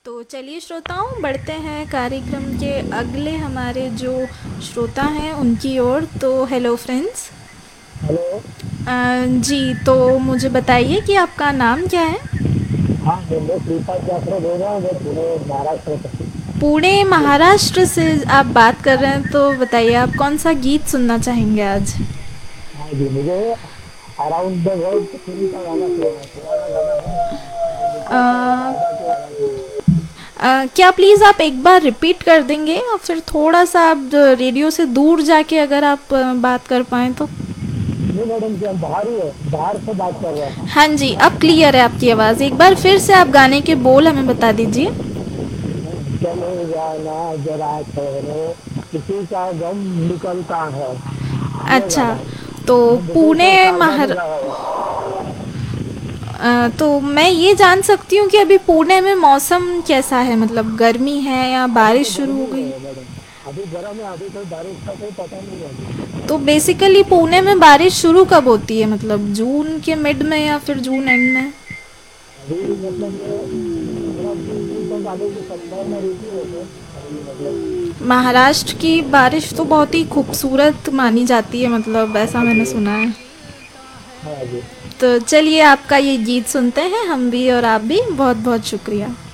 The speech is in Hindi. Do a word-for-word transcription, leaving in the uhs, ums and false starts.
तो चलिए श्रोताओं, बढ़ते हैं कार्यक्रम के अगले हमारे जो श्रोता हैं उनकी ओर। तो हेलो फ्रेंड्स। हेलो। जी, तो मुझे बताइए कि आपका नाम क्या है? हाँ, मैं मैं श्रीपाद यात्रा बोल रहा हूँ। मैं पुणे महाराष्ट्र से। पुणे महाराष्ट्र से आप बात कर रहे हैं, तो बताइए आप कौन सा गीत सुनना चाहेंगे आज? हाँ जी, मुझे अराउंड द वर्ल्ड फिल्म का गाना सुनना है। पुराना गाना है, वो अ, मुकेश और श्रद्धा की आवाज में है। अ, क्या प्लीज़ आप एक बार रिपीट कर देंगे, और फिर थोड़ा सा आप रेडियो से दूर जाके अगर आप अ, बात कर पाएँ तो। नहीं मैडम जी, हम बाहर ही है, बाहर से बात कर रहे हैं। हाँ जी, अब क्लियर है आपकी आवाज़। एक बार फिर से आप गाने के बोल हमें बता दीजिए। चले जाना जरा ठहरो, किसी का गम निकलता है। ये अच्छा, गाना है। तो ये मुकेश पुणे और शारदा ने महार गाया है। अ, तो मैं ये जान सकती हूँ कि अभी पुणे में मौसम कैसा है, मतलब गर्मी है या अभी तो बारिश शुरू हो गर्मी गई? है मैडम। अभी गर्म है, अभी कोई बारिश का कोई पता नहीं है अभी। तो बेसिकली पुणे में बारिश शुरू कब होती है, मतलब जून के मिड में या फिर जून एंड में? अभी मतलब पंद्रह बीस दिन तक आने की संभावना रहती है वैसे। अभी मतलब। महाराष्ट्र की बारिश तो बहुत ही खूबसूरत मानी जाती है, मतलब ऐसा हाँ मैंने जी। सुना है। हाँ जी। तो चलिए आपका ये गीत सुनते हैं हम भी, और आप भी। बहुत बहुत शुक्रिया।